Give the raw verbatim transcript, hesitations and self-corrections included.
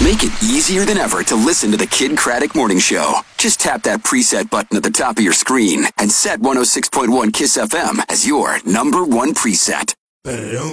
Make it easier than ever to listen to the Kid Craddock Morning Show. Just tap that preset button at the top of your screen and set one oh six point one Kiss F M as your number one preset.